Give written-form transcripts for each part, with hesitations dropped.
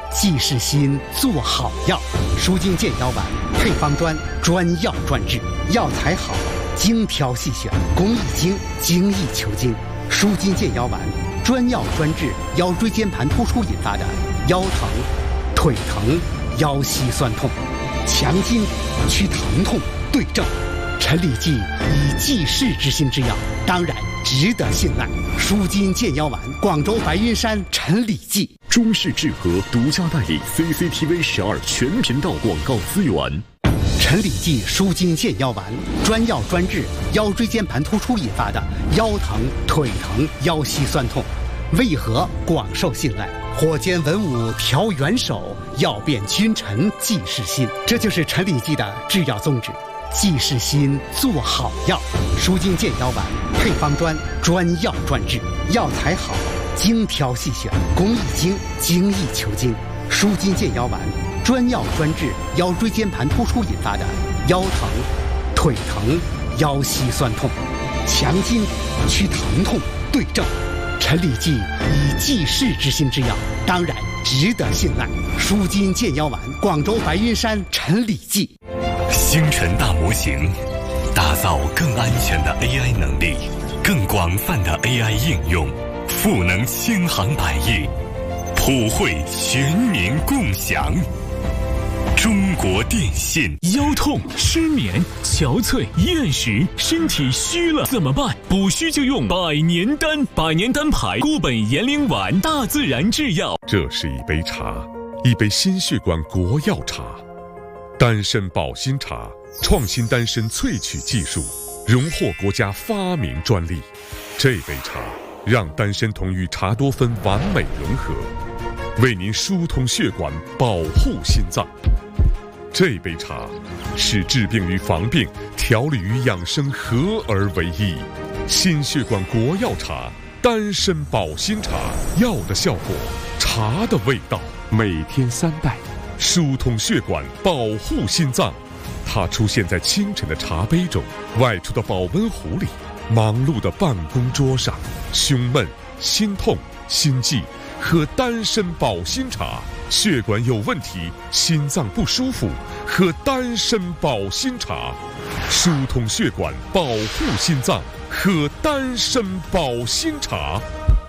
济世新做好药。舒筋健腰丸配方专药专治，药材好，精挑细选，工益精，精益求精。舒筋健腰丸专药专治腰椎间盘突出引发的腰疼、腿疼、腰膝酸痛，强筋去疼痛，对症。陈李济以济世之心之药，当然值得信赖。舒筋健腰丸，广州白云山陈李济。 中式制和独家代理 CCTV 12全频道广告资源。 陈李济舒筋健腰丸专药专治腰椎间盘突出引发的腰疼、腿疼、腰膝酸痛，为何广受信赖？火箭文武调元首，药变君臣济世新。这就是陈李济的制药宗旨。济世新做好药，舒筋健腰丸配方专药专治，药材好，精挑细选，工益精，精益求精。舒筋健腰丸专药专治腰椎间盘突出引发的腰疼、腿疼、腰膝酸痛，强筋去疼痛，对症。陈李济以济世之心之药，当然值得信赖。舒筋健腰丸，广州白云山陈李济。 星辰大模型，打造更安全的 AI 能力，更广泛的 AI 应用，赋能千行百业，普惠全民共享。中国电信。 腰痛、失眠、憔悴、厌食，身体虚了怎么办？补虚就用百年丹，百年丹牌固本延龄丸，大自然制药。 这是一杯茶，一杯心血管国药茶，丹参保心茶，创新丹参萃取技术，荣获国家发明专利。这杯茶让丹参酮与茶多酚完美融合，为您疏通血管，保护心脏。这杯茶是治病与防病、调理与养生合而为一。心血管国药茶，丹参保心茶，药的效果，茶的味道。每天3袋，疏通血管，保护心脏。它出现在清晨的茶杯中，外出的保温壶里，忙碌的办公桌上。胸闷、心痛、心悸，喝丹参保心茶。血管有问题，心脏不舒服，喝丹参保心茶。疏通血管，保护心脏，喝丹参保心茶。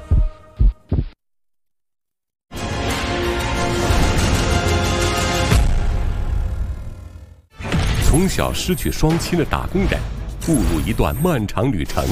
从小失去双亲的打工人，步入一段漫长旅程。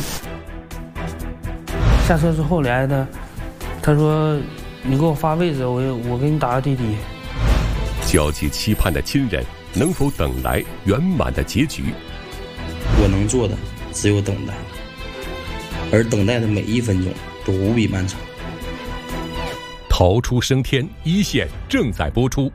下车之后来的，他说：“你给我发位置，我给你打个滴滴。” 焦急期盼的亲人，能否等来圆满的结局？ 我能做的只有等待，而等待的每一分钟都无比漫长。 逃出升天一线正在播出。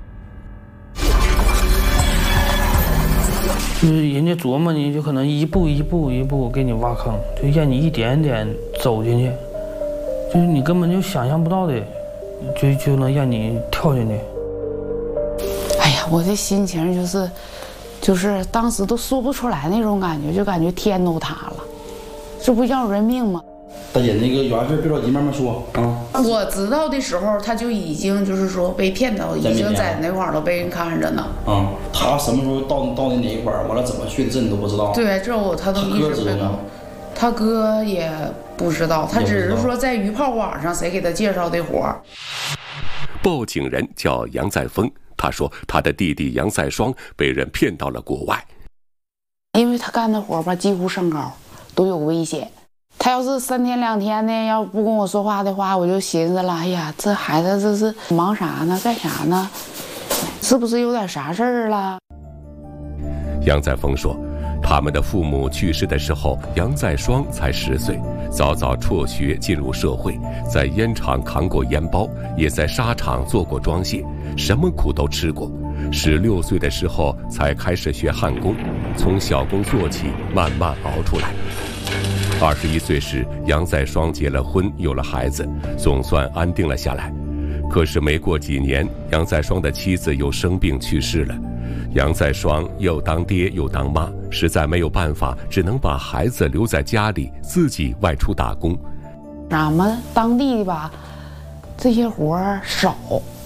就是人家琢磨你，就可能一步一步一步给你挖坑，就让你一点点走进去，就是你根本就想象不到的，就能让你跳进去。 哎呀，我的心情就是当时都说不出来那种感觉，就感觉天都塌了，这不要人命吗？ 大姐，那个有啥事别着急，慢慢说啊。 我知道的时候，他就已经就是说被骗到，已经在那块儿都被人看着呢。 啊，他什么时候到的哪一块儿，完了怎么去的，这你都不知道。 对，这他都一直不知道。他哥也不知道，他只是说在鱼泡网上谁给他介绍的活。 报警人叫杨在峰，他说他的弟弟杨在双被人骗到了国外， 因为他干的活吧，几乎升高，都有危险。他要是3天2天的，要不跟我说话的话，我就寻思了，哎呀，这孩子这是忙啥呢？干啥呢？是不是有点啥事儿了？ 杨在峰说，他们的父母去世的时候，杨在双才10岁，早早辍学进入社会，在烟厂扛过烟包，也在纱厂做过装卸，什么苦都吃过。16岁的时候才开始学焊工，从小工做起，慢慢熬出来。21岁时，杨在双结了婚，有了孩子，总算安定了下来。可是没过几年，杨在双的妻子又生病去世了。杨在双又当爹又当妈，实在没有办法，只能把孩子留在家里，自己外出打工。 咱们当地的吧，这些活少，